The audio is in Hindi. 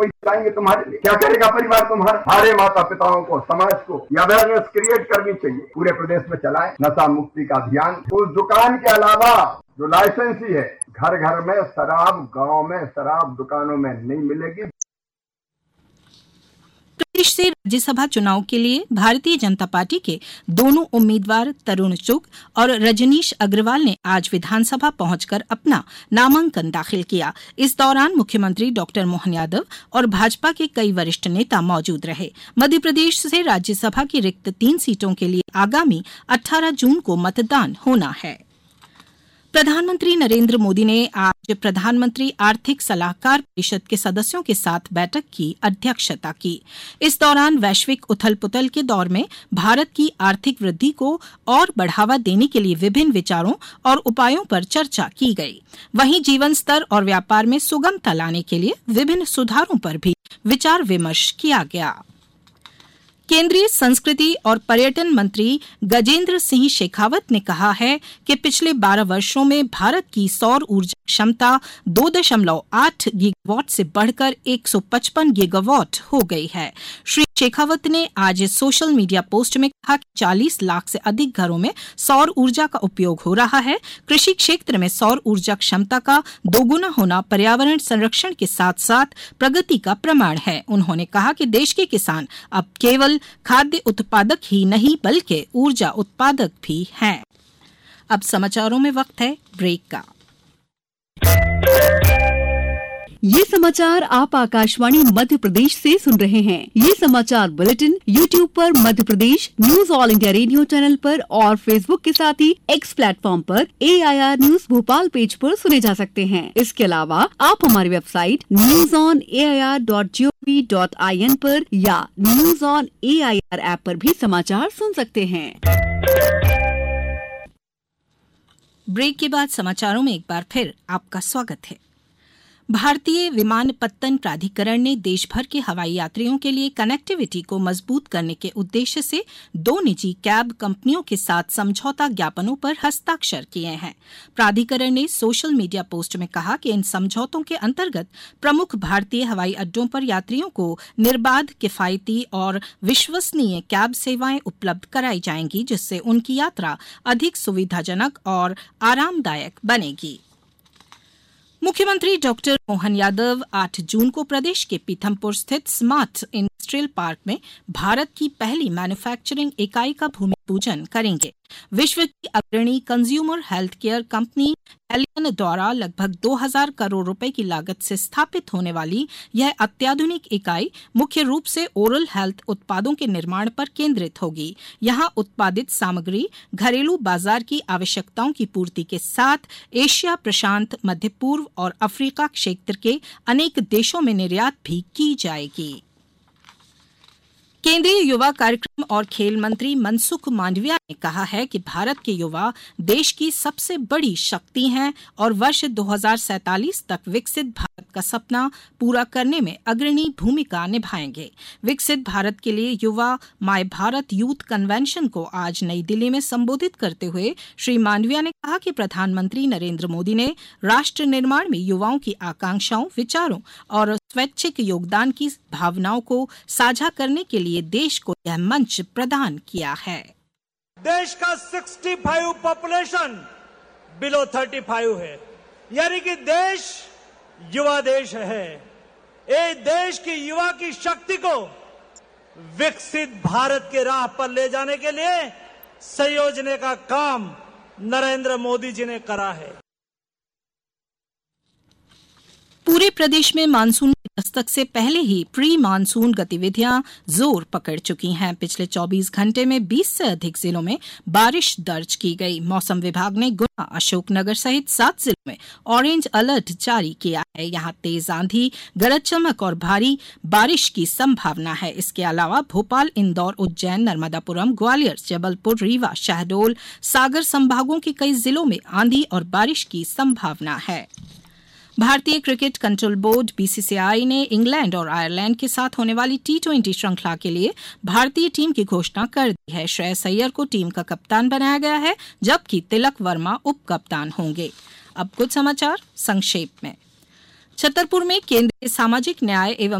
पैसे लाएंगे तुम्हारे लिए? क्या करेगा परिवार तुम्हारा? सारे माता पिताओं को, समाज को अवेयरनेस क्रिएट करनी चाहिए, पूरे प्रदेश में चलाएं नशा मुक्ति का अभियान। उस दुकान के अलावा जो लाइसेंसी है, घर घर में शराब, गांव में शराब दुकानों में नहीं मिलेगी। प्रदेश से राज्यसभा चुनाव के लिए भारतीय जनता पार्टी के दोनों उम्मीदवार तरुण चुग और रजनीश अग्रवाल ने आज विधानसभा पहुंचकर अपना नामांकन दाखिल किया। इस दौरान मुख्यमंत्री डॉक्टर मोहन यादव और भाजपा के कई वरिष्ठ नेता मौजूद रहे। मध्य प्रदेश से राज्यसभा की रिक्त 3 सीटों के लिए आगामी 18 जून को मतदान होना है। प्रधानमंत्री नरेंद्र मोदी ने आज प्रधानमंत्री आर्थिक सलाहकार परिषद के सदस्यों के साथ बैठक की अध्यक्षता की। इस दौरान वैश्विक उथल-पुथल के दौर में भारत की आर्थिक वृद्धि को और बढ़ावा देने के लिए विभिन्न विचारों और उपायों पर चर्चा की गई। वहीं जीवन स्तर और व्यापार में सुगमता लाने के लिए विभिन्न सुधारों पर भी विचार विमर्श किया गया। केंद्रीय संस्कृति और पर्यटन मंत्री गजेंद्र सिंह शेखावत ने कहा है कि पिछले 12 वर्षों में भारत की सौर ऊर्जा क्षमता 2.8 गीगावाट से बढ़कर 155 गीगावाट हो गई है। श्री शेखावत ने आज सोशल मीडिया पोस्ट में कहा कि 40 लाख से अधिक घरों में सौर ऊर्जा का उपयोग हो रहा है। कृषि क्षेत्र में सौर ऊर्जा क्षमता का दोगुना होना पर्यावरण संरक्षण के साथ साथ प्रगति का प्रमाण है। उन्होंने कहा कि देश के किसान अब केवल खाद्य उत्पादक ही नहीं बल्कि ऊर्जा उत्पादक भी हैं। अब समाचारों में वक्त है ब्रेक का। ये समाचार आप आकाशवाणी मध्य प्रदेश से सुन रहे हैं। ये समाचार बुलेटिन YouTube पर Madhya Pradesh news all India radio channel पर और Facebook के साथ ही X प्लेटफॉर्म पर AIR न्यूज भोपाल पेज पर सुने जा सकते हैं। इसके अलावा आप हमारी वेबसाइट newsonair.gov.in पर या न्यूज ऑन AIR ऐप पर भी समाचार सुन सकते हैं। ब्रेक के बाद समाचारों में एक बार फिर आपका स्वागत है। भारतीय विमानपत्तन प्राधिकरण ने देश भर के हवाई यात्रियों के लिए कनेक्टिविटी को मजबूत करने के उद्देश्य से 2 निजी कैब कंपनियों के साथ समझौता ज्ञापनों पर हस्ताक्षर किए हैं। प्राधिकरण ने सोशल मीडिया पोस्ट में कहा कि इन समझौतों के अंतर्गत प्रमुख भारतीय हवाई अड्डों पर यात्रियों को निर्बाध, किफायती और विश्वसनीय कैब सेवाएं उपलब्ध कराई जाएंगी, जिससे उनकी यात्रा अधिक सुविधाजनक और आरामदायक बनेगी। मुख्यमंत्री डॉक्टर मोहन यादव 8 जून को प्रदेश के पीथमपुर स्थित स्मार्ट इंडस्ट्रियल पार्क में भारत की पहली मैन्युफैक्चरिंग इकाई का भूमि पूजन करेंगे। विश्व की अग्रणी consumer health care company alien द्वारा लगभग 2000 करोड़ रुपए की लागत से स्थापित होने वाली यह अत्याधुनिक इकाई मुख्य रूप से ओरल हेल्थ उत्पादों के निर्माण पर केंद्रित होगी। यहां उत्पादित सामग्री घरेलू बाजार की आवश्यकताओं की पूर्ति के साथ एशिया, प्रशांत, मध्य पूर्व और अफ्रीका क्षेत्र के अनेक देशों में निर्यात भी की जाएगी। केंद्रीय युवा कार्यक्रम और खेल मंत्री मनसुख मांडविया ने कहा है कि भारत के युवा देश की सबसे बड़ी शक्ति हैं और वर्ष 2047 तक विकसित भारत का सपना पूरा करने में अग्रणी भूमिका निभाएंगे। विकसित भारत के लिए युवा माय भारत यूथ कन्वेंशन को आज नई दिल्ली में संबोधित करते हुए श्री मांडविया ने कहा कि प्रधानमंत्री नरेंद्र मोदी ने राष्ट्र निर्माण में युवाओं की आकांक्षाओं, विचारों और स्वैच्छिक योगदान की भावनाओं को साझा करने के लिए देश को यह मंच प्रदान किया है। देश का 65 पॉपुलेशन बिलो 35 है, यानी कि देश युवा देश है। ये देश की युवा की शक्ति को विकसित भारत के राह पर ले जाने के लिए संयोजने का काम नरेंद्र मोदी जी ने करा है। पूरे प्रदेश में मानसून की दस्तक से पहले ही प्री मानसून गतिविधियां जोर पकड़ चुकी हैं। पिछले 24 घंटे में 20 से अधिक जिलों में बारिश दर्ज की गई। मौसम विभाग ने गुना, अशोकनगर सहित 7 जिलों में ऑरेंज अलर्ट जारी किया है। यहां तेज आंधी, गरज चमक और भारी बारिश की संभावना है। इसके अलावा भोपाल, इंदौर, उज्जैन, नर्मदापुरम, ग्वालियर, जबलपुर, रीवा, शहडोल, सागर संभागों के कई जिलों में आंधी और बारिश की संभावना है। भारतीय क्रिकेट कंट्रोल बोर्ड BCCI ने इंग्लैंड और आयरलैंड के साथ होने वाली T20 श्रृंखला के लिए भारतीय टीम की घोषणा कर दी है। श्रेयस अय्यर को टीम का कप्तान बनाया गया है, जबकि तिलक वर्मा उप कप्तान होंगे। अब कुछ समाचार संक्षेप में। छतरपुर में केंद्रीय सामाजिक न्याय एवं